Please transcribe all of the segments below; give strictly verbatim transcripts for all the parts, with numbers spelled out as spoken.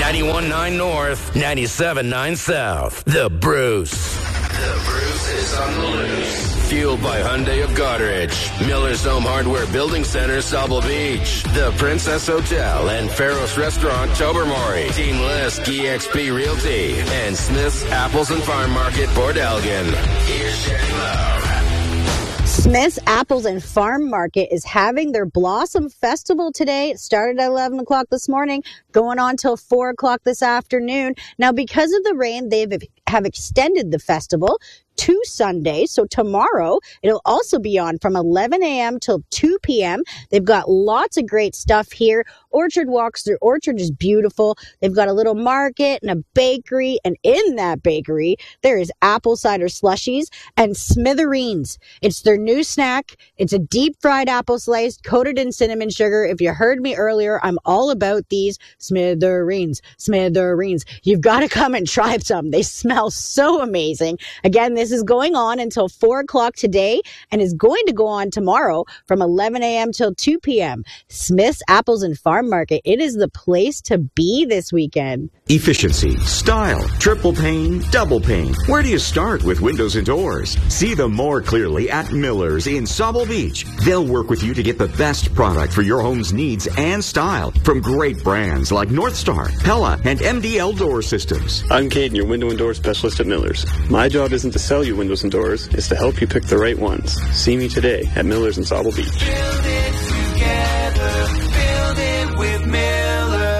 ninety-one point nine North, ninety-seven point nine South. The Bruce. The Bruce is on the loose. Fueled by Hyundai of Goderich, Miller's Home Hardware Building Center, Sauble Beach, the Princess Hotel and Faros Restaurant, Tobermory, Team List, E X P Realty, and Smith's Apples and Farm Market, Port Elgin. Here's Shanny Love. Smith's Apples and Farm Market is having their Blossom Festival today. It started at eleven o'clock this morning, going on till four o'clock this afternoon. Now, because of the rain, they've have extended the festival to Sunday. So tomorrow, it'll also be on from eleven a.m. till two p.m. They've got lots of great stuff here. Orchard walks through. Orchard is beautiful. They've got a little market and a bakery. And in that bakery, there is apple cider slushies and smithereens. It's their new snack. It's a deep fried apple slice coated in cinnamon sugar. If you heard me earlier, I'm all about these smithereens. Smithereens. You've got to come and try some. They smell so amazing. Again, this is going on until four o'clock today and is going to go on tomorrow from eleven a.m. till two p.m. Smith's Apples and Farm Market. It is the place to be this weekend. Efficiency, style, triple pane, double pane. Where do you start with windows and doors? See them more clearly at Miller's in Sauble Beach. They'll work with you to get the best product for your home's needs and style from great brands like Northstar, Pella, and M D L Door Systems. I'm Caden, your window and door specialist at Miller's. My job isn't to sell you windows and doors, it's to help you pick the right ones. See me today at Miller's in Sauble Beach. Build it together, build it with Miller's.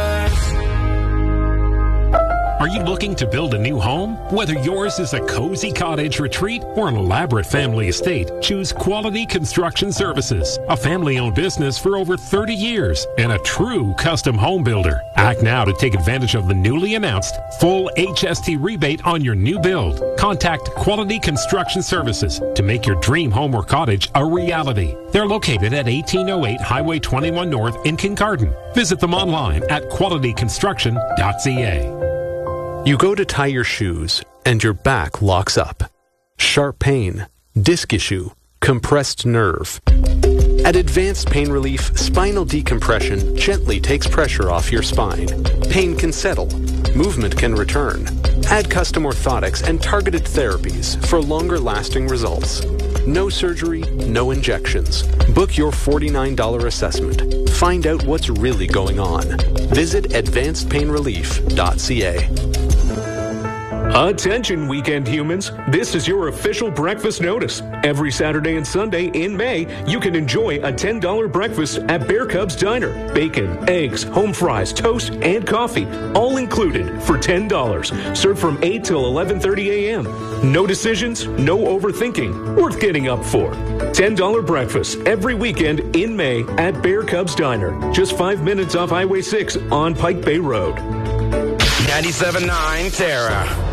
Are you looking to build a new home? Whether yours is a cozy cottage retreat or an elaborate family estate, choose Quality Construction Services, a family-owned business for over thirty years and a true custom home builder. Act now to take advantage of the newly announced full H S T rebate on your new build. Contact Quality Construction Services to make your dream home or cottage a reality. They're located at eighteen oh eight Highway twenty-one North in Kincardine. Visit them online at quality construction dot c a. You go to tie your shoes, and your back locks up. Sharp pain, disc issue, compressed nerve. At Advanced Pain Relief, spinal decompression gently takes pressure off your spine. Pain can settle. Movement can return. Add custom orthotics and targeted therapies for longer-lasting results. No surgery, no injections. Book your forty-nine dollars assessment. Find out what's really going on. Visit advanced pain relief dot c a. Attention, weekend humans. This is your official breakfast notice. Every Saturday and Sunday in May, you can enjoy a ten dollars breakfast at Bear Cubs Diner. Bacon, eggs, home fries, toast, and coffee, all included for ten dollars. Served from eight till eleven thirty a.m. No decisions, no overthinking. Worth getting up for. ten dollars breakfast every weekend in May at Bear Cubs Diner. Just five minutes off Highway six on Pike Bay Road. ninety-seven point nine Terra.